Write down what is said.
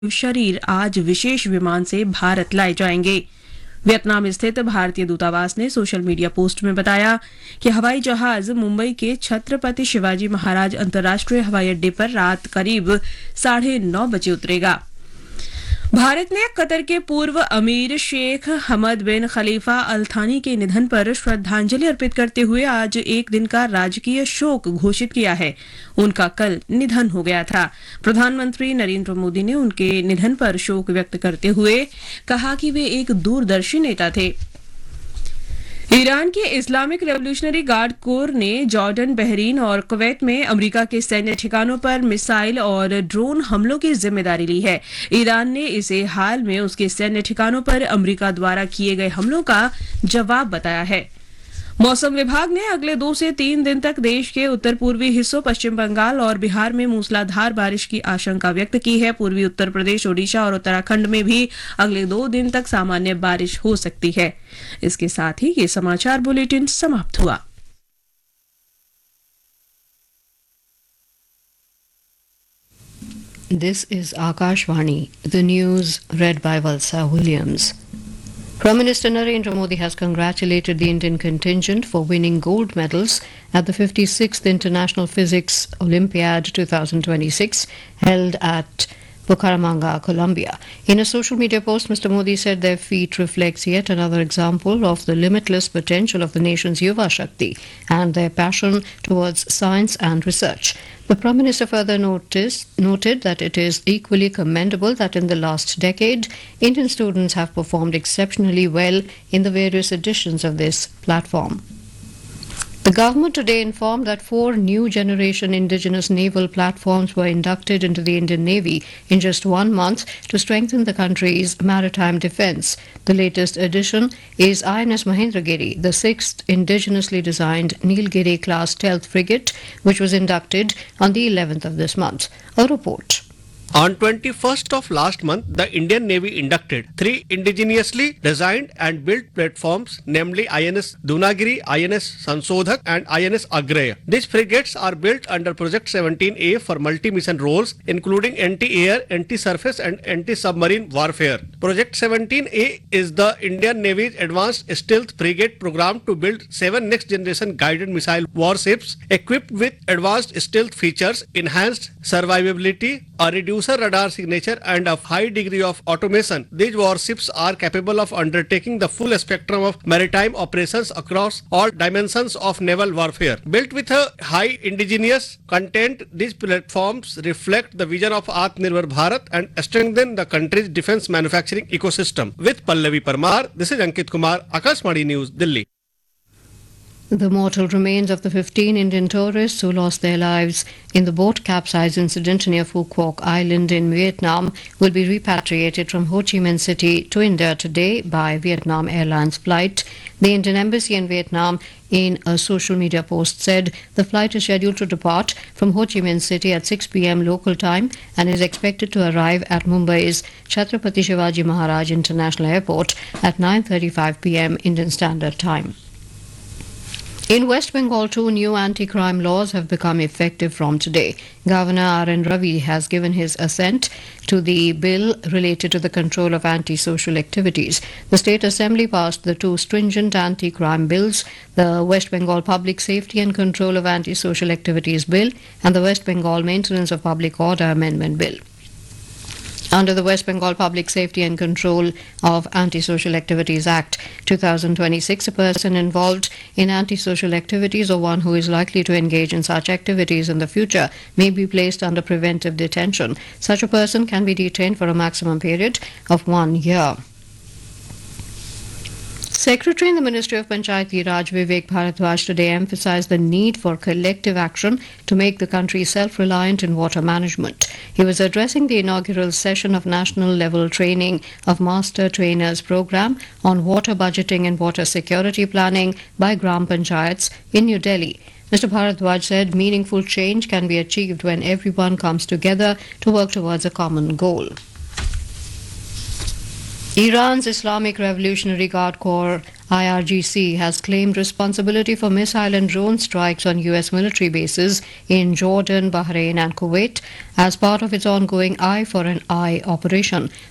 शरीर आज विशेष विमान से भारत लाए जाएंगे। वियतनाम स्थित भारतीय दूतावास ने सोशल मीडिया पोस्ट में बताया कि हवाई जहाज मुंबई के छत्रपति शिवाजी महाराज अंतर्राष्ट्रीय हवाई अड्डे पर रात करीब 9:30 बजे उतरेगा। भारत ने कतर के पूर्व अमीर शेख हमद बिन खलीफा अल थानी के निधन पर श्रद्धांजलि अर्पित करते हुए आज एक दिन का राजकीय शोक घोषित किया है। उनका कल निधन हो गया था। प्रधानमंत्री नरेंद्र मोदी ने उनके निधन पर शोक व्यक्त करते हुए कहा कि वे एक दूरदर्शी नेता थे। ईरान के इस्लामिक रेवोल्यूशनरी गार्ड कोर ने जॉर्डन, बहरीन और कुवैत में अमेरिका के सैन्य ठिकानों पर मिसाइल और ड्रोन हमलों की जिम्मेदारी ली है। ईरान ने इसे हाल में उसके सैन्य ठिकानों पर अमेरिका द्वारा किए गए हमलों का जवाब बताया है। मौसम विभाग ने अगले 2 से 3 दिन तक देश के उत्तर पूर्वी हिस्सों, पश्चिम बंगाल और बिहार में मूसलाधार बारिश की आशंका व्यक्त की है। पूर्वी उत्तर प्रदेश, ओडिशा और उत्तराखंड में भी अगले 2 दिन तक सामान्य बारिश हो सकती है। इसके साथ ही ये समाचार बुलेटिन समाप्त हुआ। This is Akashvani, the news read by Valsa Williams. Prime Minister Narendra Modi has congratulated the Indian contingent for winning gold medals at the 56th International Physics Olympiad 2026 held at Bucaramanga, Colombia. In a social media post, Mr. Modi said their feat reflects yet another example of the limitless potential of the nation's Yuva Shakti and their passion towards science and research. The Prime Minister further noted that it is equally commendable that in the last decade, Indian students have performed exceptionally well in the various editions of this platform. The government today informed that 4 new generation indigenous naval platforms were inducted into the Indian Navy in just 1 month to strengthen the country's maritime defence. The latest addition is INS Mahendragiri, the 6th indigenously designed Nilgiri class stealth frigate, which was inducted on the 11th of this month. A report. On 21st of last month, the Indian Navy inducted 3 indigenously designed and built platforms, namely INS Dunagiri, INS Sansodhak and INS Agreya. These frigates are built under Project 17A for multi-mission roles, including anti-air, anti-surface and anti-submarine warfare. Project 17A is the Indian Navy's advanced stealth frigate program to build 7 next-generation guided missile warships equipped with advanced stealth features, enhanced survivability, a reducer radar signature and a high degree of automation. These warships are capable of undertaking the full spectrum of maritime operations across all dimensions of naval warfare. Built with a high indigenous content, these platforms reflect the vision of Atmanirbhar Bharat and strengthen the country's defense manufacturing ecosystem. With Pallavi Parmar, this is Ankit Kumar, Akashvani News, Delhi. The mortal remains of the 15 Indian tourists who lost their lives in the boat capsize incident near Phu Quoc Island in Vietnam will be repatriated from Ho Chi Minh City to India today by Vietnam Airlines flight. The Indian Embassy in Vietnam, in a social media post, said the flight is scheduled to depart from Ho Chi Minh City at 6 p.m. local time and is expected to arrive at Mumbai's Chhatrapati Shivaji Maharaj International Airport at 9:35 p.m. Indian Standard Time. In West Bengal, 2 new anti-crime laws have become effective from today. Governor R.N. Ravi has given his assent to the bill related to the control of anti-social activities. The State Assembly passed the 2 stringent anti-crime bills, the West Bengal Public Safety and Control of Anti-Social Activities Bill and the West Bengal Maintenance of Public Order Amendment Bill. Under the West Bengal Public Safety and Control of Anti-Social Activities Act 2026, a person involved in antisocial activities or one who is likely to engage in such activities in the future may be placed under preventive detention. Such a person can be detained for a maximum period of 1 year. Secretary in the Ministry of Panchayati Raj Vivek Bharadwaj today emphasized the need for collective action to make the country self-reliant in water management. He was addressing the inaugural session of national level training of Master Trainers program on water budgeting and water security planning by Gram Panchayats in New Delhi. Mr. Bharadwaj said meaningful change can be achieved when everyone comes together to work towards a common goal. Iran's Islamic Revolutionary Guard Corps IRGC has claimed responsibility for missile and drone strikes on U.S. military bases in Jordan, Bahrain, and Kuwait as part of its ongoing Eye for an Eye operation.